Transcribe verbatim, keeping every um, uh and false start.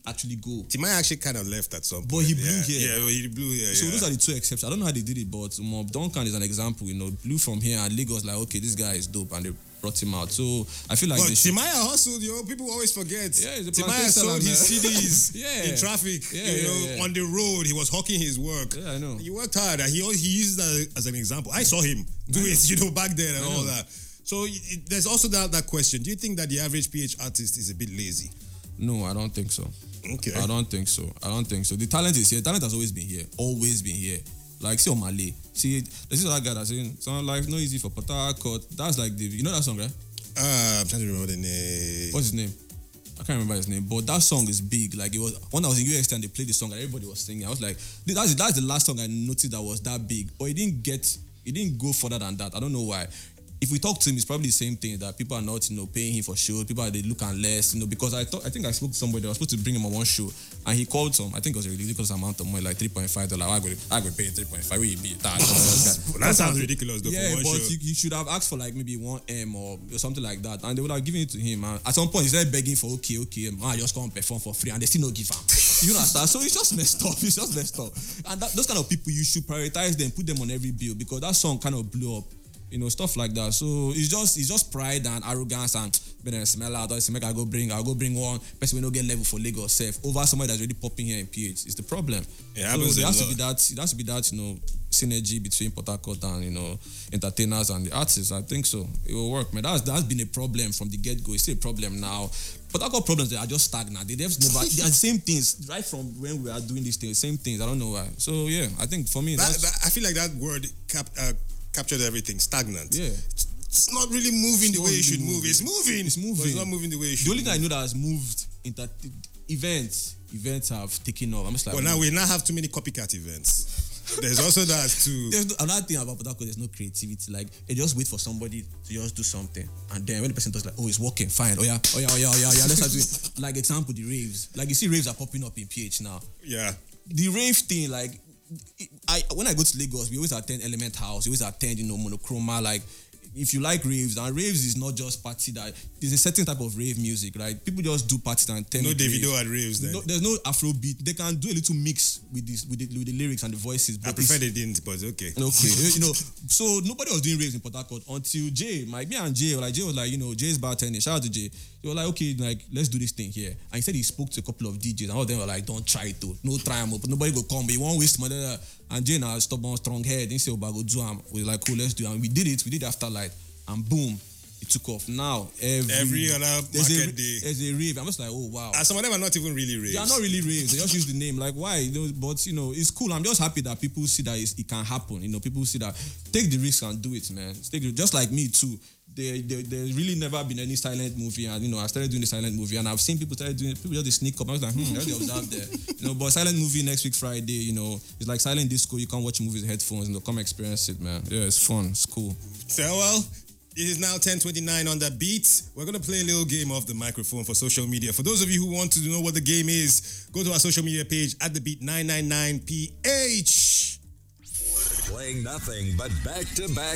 actually go. Timaya actually kind of left at some point. But he blew yeah. here. Yeah, well, he blew here. So yeah. those are the two exceptions. I don't know how they did it, but um, Duncan is an example. You know, blew from here and Lagos like, okay, this guy is dope, and they brought him out. So I feel like but they should... Timaya hustled, yo. People always forget. Yeah, he's a Timaya sold his C Ds yeah. in traffic. Yeah, you yeah, know, yeah. on the road, he was hawking his work. Yeah, I know. He worked hard, and he he used that as an example. I saw him do it, you know, back then and all that. So it, there's also that that question. Do you think that the average P H artist is a bit lazy? No, I don't think so. Okay. I don't think so. I don't think so. The talent is here. Talent has always been here. Always been here. Like, see Omale. See, this is that guy that's saying, "Sound life no easy for Port Harcourt." That's like the, you know that song, right? Uh, I'm trying to remember the name. What's his name? I can't remember his name. But that song is big. Like, it was when I was in U S T and they played the song and everybody was singing. I was like, that's that's the last song I noticed that was that big. But it didn't get, it didn't go further than that. I don't know why. If we talk to him, it's probably the same thing that people are not, you know, paying him for shows. People are they look and less, you know, because I thought I think I spoke to somebody that was supposed to bring him on one show, and he called some. I think it was a ridiculous amount of money, like three point five dollars. I go, I go pay three point five. Where you be? That, that sounds ridiculous, though. Yeah, for one but show. you, you should have asked for like maybe one M or something like that, and they would have given it to him. And at some point, he started begging for okay, okay, man, just come and perform for free, and they still no give him. You understand? So it's just messed up. It's just messed up. And that, those kind of people, you should prioritize them, put them on every bill, because that song kind of blew up. You know, stuff like that. So it's just it's just pride and arrogance and better smell out. I say, make I go bring, I'll go bring one person we don't get level for Lagos self over somebody that's already popping here in P H. It's the problem. Yeah, so there has lot. to be that. It has to be that, you know, synergy between Port Harcourt and, you know, entertainers and the artists. I think so. It will work, man. That's that's been a problem from the get go. It's still a problem now. Port Harcourt problems, they are just stagnant. They just never. They are the same things right from when we are doing these things. Same things. I don't know why. So yeah, I think for me, that, that's, that, I feel like that word cap. Uh, captured everything. Stagnant. Yeah. It's not really moving it's the way really it should moving. move. It's moving. It's moving. But it's not moving the way it should. The only thing I know that has moved into events, events have taken off. I'm just like, well, now we now have too many copycat events. There's also that too. There's no, another thing about Port Harcourt, there's no creativity. Like, they just wait for somebody to just do something, and then when the person does like, oh, it's working, fine. Oh yeah, oh yeah, oh yeah, oh yeah, oh yeah. Let's start doing. Like example, the raves. Like you see, raves are popping up in P H now. Yeah. The rave thing, like. I when I go to Lagos, we always attend Element House. We always attend, you know, Monochroma. Like, if you like raves, and raves is not just party. That there's a certain type of rave music, right? People just do parties and tend no to Davido raves. at raves. Then No, there's no Afrobeat. They can do a little mix with this with the, with the lyrics and the voices. I prefer they didn't, but okay. Okay, you know, so nobody was doing raves in Port Harcourt until Jay, my me and Jay, were like Jay was like, you know, Jay's bartending. Shout out to Jay. They were like, okay, like let's do this thing here. And he said he spoke to a couple of D Js, and all of them were like, don't try it, though. No try them, but nobody go come. But you won't waste money. And Jay now stubborn, strong head. Didn't say, oh, but go do them. We were like, cool, let's do it. And we did it. We did Afterlight, and boom, it took off. Now every, every other there's market a, day, there's a rave. I'm just like, oh wow. And some of them are not even really raves. They are not really raves. They just use the name. Like, why? You know, but you know, it's cool. I'm just happy that people see that it's, it can happen. You know, people see that take the risk and do it, man. Take the, just like me too. There, there, there's really never been any silent movie, and you know, I started doing the silent movie, and I've seen people started doing it. People just sneak up. I was like, hmm, they observe there. You know, but silent movie next week Friday. You know, it's like silent disco. You can't watch movies with headphones. You know, come experience it, man. Yeah, it's fun. It's cool. Farewell. It is now ten twenty-nine on the beat. We're going to play a little game off the microphone for social media. For those of you who want to know what the game is, go to our social media page at the beat nine nine nine P H. Playing nothing but back-to-back